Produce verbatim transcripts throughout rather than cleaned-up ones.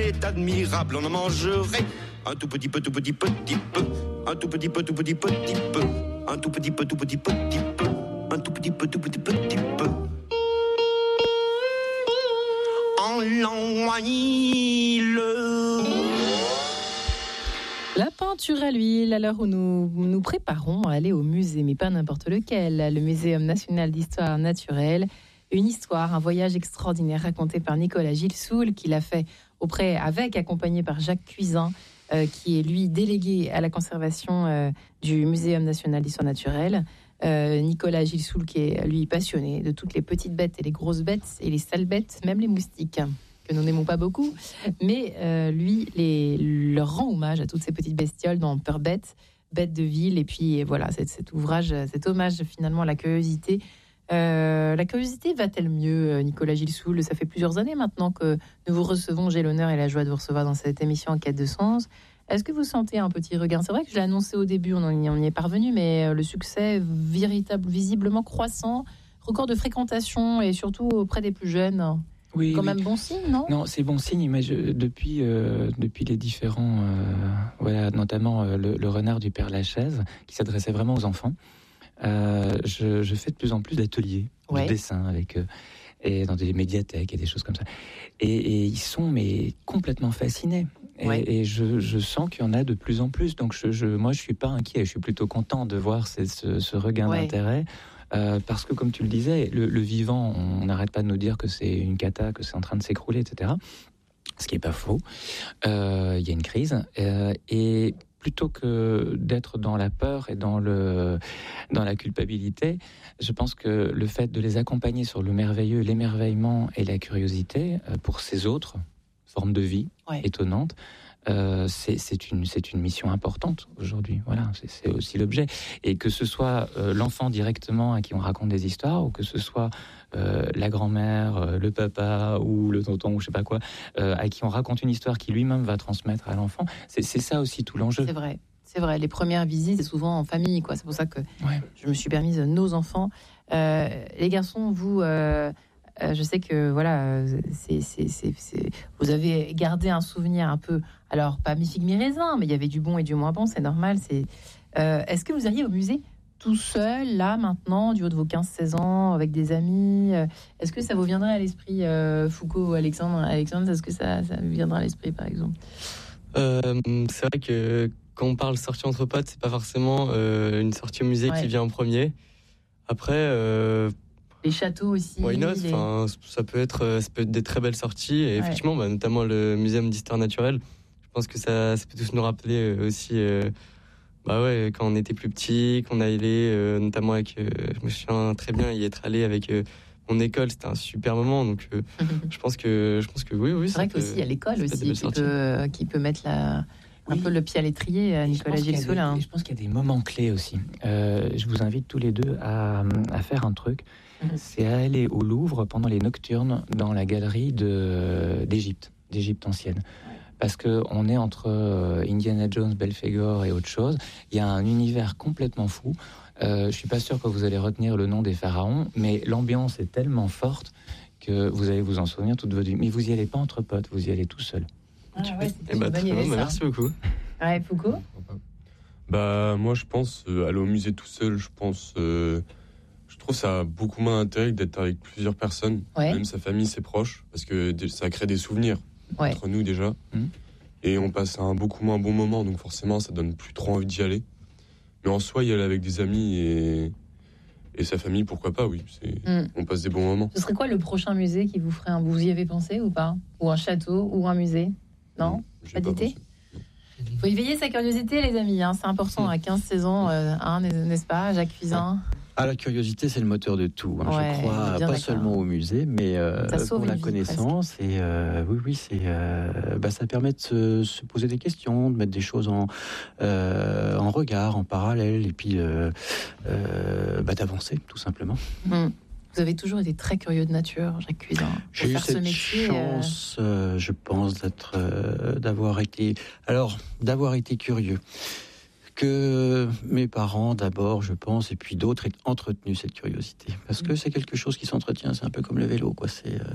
est admirable, on en mangerait un tout petit peu, tout petit, petit peu, un tout petit peu, tout petit, petit peu, un tout petit peu, tout petit, petit peu, un tout petit peu, tout petit, petit peu. En l'an mille. La peinture à l'huile, à l'heure où nous nous préparons à aller au musée, mais pas n'importe lequel, le Muséum national d'histoire naturelle. Une histoire, un voyage extraordinaire raconté par Nicolas Gilsoul, qui l'a fait auprès, avec, accompagné par Jacques Cuisin, euh, qui est lui délégué à la conservation euh, du Muséum national d'histoire naturelle. Euh, Nicolas Gilsoul, qui est lui passionné de toutes les petites bêtes et les grosses bêtes et les sales bêtes, même les moustiques, que nous n'aimons pas beaucoup, mais euh, lui les, leur rend hommage à toutes ces petites bestioles dans Peur bête, bête de ville, et puis voilà, cet, cet ouvrage, cet hommage finalement à la curiosité. Euh, la curiosité va-t-elle mieux, Nicolas Gilsoul? Ça fait plusieurs années maintenant que nous vous recevons. J'ai l'honneur et la joie de vous recevoir dans cette émission En quête de sens. Est-ce que vous sentez un petit regain? C'est vrai que je l'ai annoncé au début, on, en, on y est parvenu, mais le succès véritable, visiblement croissant, record de fréquentation et surtout auprès des plus jeunes. Oui, quand oui. même bon signe, non? Non, c'est bon signe, mais je, depuis, euh, depuis les différents, euh, voilà, notamment euh, le, le renard du Père Lachaise, qui s'adressait vraiment aux enfants, euh, je, je fais de plus en plus d'ateliers ouais. de dessin avec euh, et dans des médiathèques et des choses comme ça. Et, et ils sont mais complètement fascinés. Et, ouais. et je, je sens qu'il y en a de plus en plus. Donc je, je, moi, je suis pas inquiet. Je suis plutôt content de voir ce, ce, ce regain ouais. d'intérêt. Euh, parce que, comme tu le disais, le, le vivant, on n'arrête pas de nous dire que c'est une cata, que c'est en train de s'écrouler, et cetera. Ce qui n'est pas faux. Euh, il y a une crise. Euh, et plutôt que d'être dans la peur et dans, le, dans la culpabilité, je pense que le fait de les accompagner sur le merveilleux, l'émerveillement et la curiosité euh, pour ces autres formes de vie ouais. étonnantes, Euh, c'est, c'est, une, c'est une mission importante aujourd'hui. Voilà, c'est, c'est aussi l'objet. Et que ce soit euh, l'enfant directement à qui on raconte des histoires, ou que ce soit euh, la grand-mère, euh, le papa ou le tonton ou je sais pas quoi, euh, à qui on raconte une histoire qui lui-même va transmettre à l'enfant, c'est, c'est ça aussi tout l'enjeu. C'est vrai. C'est vrai, les premières visites, c'est souvent en famille, quoi. C'est pour ça que ouais. je me suis permise nos enfants. Euh, les garçons, vous... Euh Euh, je sais que voilà, c'est, c'est, c'est, c'est... vous avez gardé un souvenir un peu, alors pas mi-figue mi-raisin, mais il y avait du bon et du moins bon, c'est normal. C'est... Euh, est-ce que vous alliez au musée tout seul, là, maintenant, du haut de vos quinze seize ans, avec des amis? Est-ce que ça vous viendrait à l'esprit, euh, Foucault ou Alexandre Alexandre, est-ce que ça, ça vous viendrait à l'esprit, par exemple? euh, C'est vrai que quand on parle sortie entre potes, c'est pas forcément euh, une sortie au musée ouais. qui vient en premier. Après... Euh, les châteaux aussi. Why not les... enfin, ça peut être, ça peut être des très belles sorties. Et ouais. effectivement, bah, notamment le Muséum d'histoire naturelle. Je pense que ça, ça peut tous nous rappeler aussi, euh, bah ouais, quand on était plus petit, qu'on allait, euh, notamment avec, euh, je me souviens très bien y être allé avec euh, mon école. C'était un super moment. Donc, euh, je pense que, je pense que oui, oui. C'est vrai qu'aussi il y a l'école aussi qui peut, qui peut mettre la. Un oui. peu le pied à l'étrier à Nicolas Gilsoul. Je pense qu'il y a des moments clés aussi. Euh, je vous invite tous les deux à, à faire un truc. Mmh. C'est à aller au Louvre pendant les nocturnes dans la galerie de, d'Égypte, d'Égypte ancienne. Parce qu'on est entre euh, Indiana Jones, Belphégor et autre chose. Il y a un univers complètement fou. Euh, je ne suis pas sûr que vous allez retenir le nom des pharaons, mais l'ambiance est tellement forte que vous allez vous en souvenir toute votre vie. Mais vous n'y allez pas entre potes, vous y allez tout seul. Ah ouais, eh bah, très bien, merci beaucoup. Ouais, Foucault. Bah moi je pense euh, aller au musée tout seul, je pense, euh, je trouve ça a beaucoup moins d'intérêt que d'être avec plusieurs personnes, ouais. même sa famille, ses proches, parce que ça crée des souvenirs ouais. entre nous déjà, mmh. et on passe un beaucoup moins bon moment, donc forcément ça donne plus trop envie d'y aller. Mais en soi y aller avec des amis et et sa famille, pourquoi pas, oui, c'est... Mmh. on passe des bons moments. Ce serait quoi le prochain musée qui vous ferait un... Vous y avez pensé ou pas? Ou un château ou un musée? Non, mmh, pas d'idée. Il faut éveiller sa curiosité, les amis. Hein. C'est important à quinze seize ans, euh, hein, n'est-ce pas, Jacques Cuisin? Ah, la curiosité, c'est le moteur de tout. Hein, ouais, je crois, pas d'accord. seulement au musée, mais euh, pour la connaissance. Presque. Et euh, oui, oui, c'est, euh, bah, ça permet de se, se poser des questions, de mettre des choses en, euh, en regard, en parallèle, et puis euh, euh, bah, d'avancer, tout simplement. Mmh. Vous avez toujours été très curieux de nature, Jacques Cuisin. J'ai eu cette métier, chance, euh... Euh, je pense, d'être, euh, d'avoir été, alors, d'avoir été curieux. que mes parents d'abord, je pense, et puis d'autres aient entretenu cette curiosité. Parce que c'est quelque chose qui s'entretient, c'est un peu comme le vélo, quoi. C'est, euh,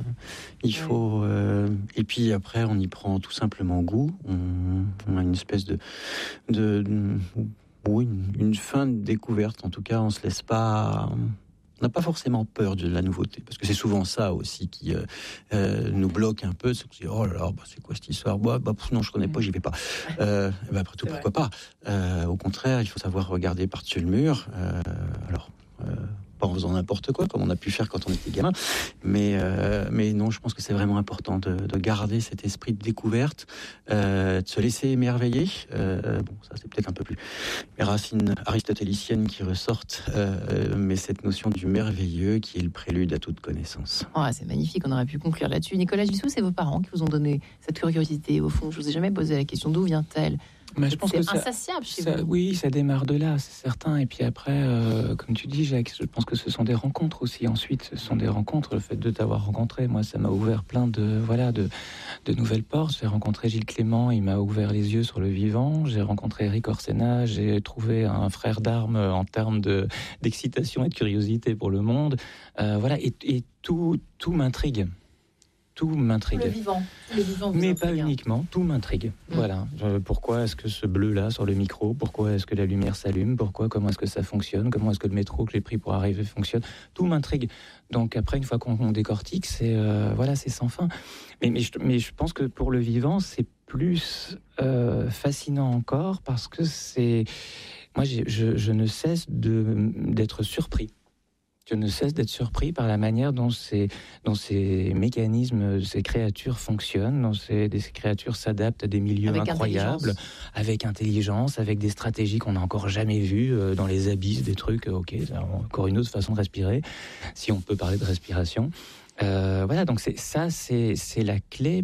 il faut... Euh, et puis après, on y prend tout simplement goût. On, on a une espèce de... de, de oui, une, une fin de découverte. En tout cas, on se laisse pas... On n'a pas forcément peur de la nouveauté, parce que c'est souvent ça aussi qui euh, euh, nous bloque un peu. C'est que, oh là là, bah, c'est quoi cette histoire ? bah, bah, Non, je connais pas, j'y vais pas. Euh, bah, après tout, c'est pourquoi vrai. pas euh, Au contraire, il faut savoir regarder par-dessus le mur. Euh, alors, euh, pas en faisant n'importe quoi, comme on a pu faire quand on était gamin. Mais, euh, mais non, je pense que c'est vraiment important de, de garder cet esprit de découverte, euh, de se laisser émerveiller. Euh, bon, ça, c'est peut-être un peu plus les racines aristotéliciennes qui ressortent, euh, mais cette notion du merveilleux qui est le prélude à toute connaissance. Oh, c'est magnifique, on aurait pu conclure là-dessus. Nicolas Gissou, c'est vos parents qui vous ont donné cette curiosité. Au fond, je vous ai jamais posé la question d'où vient-elle ? Mais je pense c'est que ça, insatiable chez ça, vous. Oui, ça démarre de là, c'est certain. Et puis après, euh, comme tu dis, Jacques, je pense que ce sont des rencontres aussi. Ensuite, ce sont des rencontres. Le fait de t'avoir rencontré, moi, ça m'a ouvert plein de voilà de, de nouvelles portes. J'ai rencontré Gilles Clément, il m'a ouvert les yeux sur le vivant. J'ai rencontré Eric Orsena, j'ai trouvé un frère d'armes en termes de d'excitation et de curiosité pour le monde. Euh, voilà, et, et tout tout m'intrigue. Tout m'intrigue. Tout le vivant. Tout le vivant mais pas uniquement, tout m'intrigue. Mmh. Voilà. Pourquoi est-ce que ce bleu-là sur le micro ? Pourquoi est-ce que la lumière s'allume ? Pourquoi ? Comment est-ce que ça fonctionne ? Comment est-ce que le métro que j'ai pris pour arriver fonctionne ? Tout m'intrigue. Donc après, une fois qu'on décortique, c'est euh, voilà, c'est sans fin. Mais, mais, je, mais je pense que pour le vivant, c'est plus euh, fascinant encore parce que c'est... Moi, je, je ne cesse de, d'être surpris. Je ne cesse d'être surpris par la manière dont ces, dont ces mécanismes, ces créatures fonctionnent, dont ces, ces créatures s'adaptent à des milieux avec incroyables, intelligence. avec intelligence, avec des stratégies qu'on n'a encore jamais vues euh, dans les abysses, des trucs, ok, c'est encore une autre façon de respirer, si on peut parler de respiration. Euh, voilà, donc c'est, ça, c'est, c'est la clé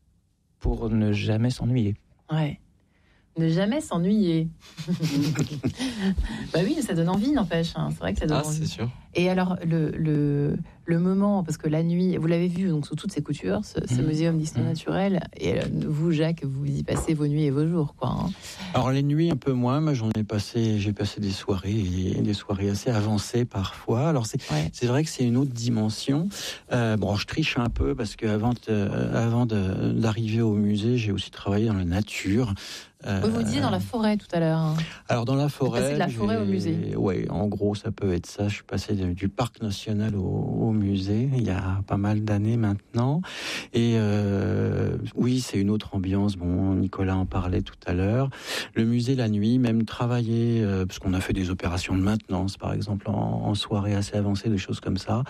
pour ne jamais s'ennuyer. Ouais. Ne jamais s'ennuyer. Bah oui, ça donne envie, n'empêche. Hein. C'est vrai que ça donne ah, envie. C'est sûr. Et alors, le, le, le moment, parce que la nuit, vous l'avez vu donc sous toutes ses coutures, ce, ce mmh. muséum d'histoire mmh. naturelle, et vous, Jacques, vous y passez vos nuits et vos jours, quoi. Hein. Alors, les nuits, un peu moins. Moi, j'en ai passé, j'ai passé des soirées, et des soirées assez avancées parfois. Alors, c'est, ouais. c'est vrai que c'est une autre dimension. Euh, bon, je triche un peu, parce qu'avant de, avant de, d'arriver au musée, j'ai aussi travaillé dans la nature. Euh, vous vous disiez dans la forêt tout à l'heure. Hein. Alors dans la forêt, passé de la forêt au musée. Oui, en gros ça peut être ça. Je suis passé de, du parc national au, au musée il y a pas mal d'années maintenant. Et euh, oui, c'est une autre ambiance. Bon, Nicolas en parlait tout à l'heure. Le musée la nuit, même travailler, euh, parce qu'on a fait des opérations de maintenance, par exemple en, en soirée assez avancée, des choses comme ça.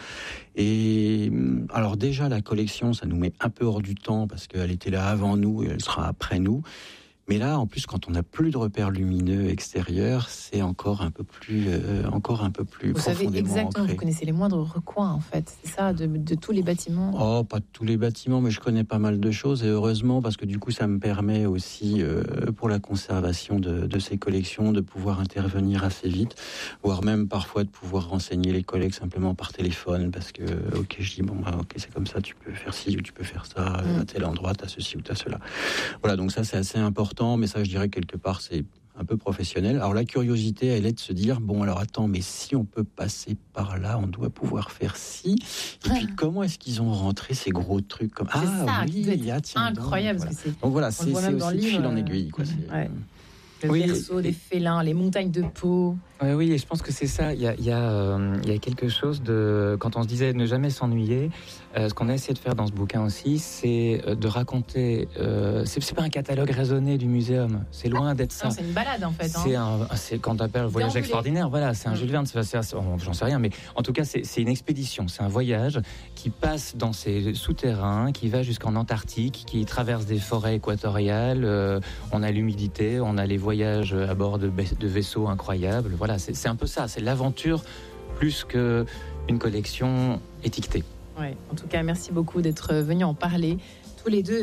Et alors déjà la collection, ça nous met un peu hors du temps parce qu'elle était là avant nous et elle sera après nous. Mais là, en plus, quand on n'a plus de repères lumineux extérieurs, c'est encore un peu plus, euh, encore un peu plus vous profondément savez exactement, ancré. Vous connaissez les moindres recoins, en fait, c'est ça, de, de tous les bâtiments. Oh, pas de tous les bâtiments, mais je connais pas mal de choses, et heureusement, parce que du coup, ça me permet aussi, euh, pour la conservation de, de ces collections, de pouvoir intervenir assez vite, voire même parfois de pouvoir renseigner les collègues simplement par téléphone, parce que, ok, je dis, bon, bah, ok, c'est comme ça, tu peux faire ci ou tu peux faire ça, mmh. à tel endroit, t'as ceci ou t'as cela. Voilà, donc ça, c'est assez important. Mais ça, je dirais quelque part, c'est un peu professionnel. Alors la curiosité, elle est de se dire, bon alors attends, mais si on peut passer par là, on doit pouvoir faire ci. Et puis comment est-ce qu'ils ont rentré ces gros trucs comme c'est ah ça, oui, ah, tiens, incroyable. Donc, parce que c'est... donc voilà, c'est, c'est aussi de fil en aiguille, quoi. C'est... Ouais. Le oui, berceau des félins, les montagnes de peau. Oui, oui, et je pense que c'est ça. Il y a, il y a, euh, il y a quelque chose de... Quand on se disait ne jamais s'ennuyer, euh, ce qu'on a essayé de faire dans ce bouquin aussi, c'est de raconter... Euh, c'est, c'est pas un catalogue raisonné du muséum. C'est loin d'être ça. Non, c'est une balade, en fait. Hein. C'est, un, c'est quand on appelle un voyage extraordinaire. Voilà, c'est un mmh. Jules Verne. C'est, c'est, c'est, j'en sais rien, mais en tout cas, c'est, c'est une expédition. C'est un voyage qui passe dans ces souterrains, qui va jusqu'en Antarctique, qui traverse des forêts équatoriales. Euh, on a l'humidité, on a les voyages à bord de, de vaisseaux incroyables. Voilà, c'est, c'est un peu ça, c'est l'aventure plus qu'une collection étiquetée. Ouais, en tout cas, merci beaucoup d'être venus en parler tous les deux.